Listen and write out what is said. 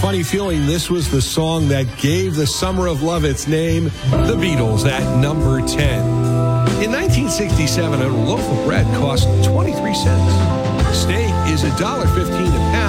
funny feeling this was the song that gave the Summer of Love its name. The Beatles at number 10. In 1967, a loaf of bread cost 23 cents. Steak is $1.15 a pound.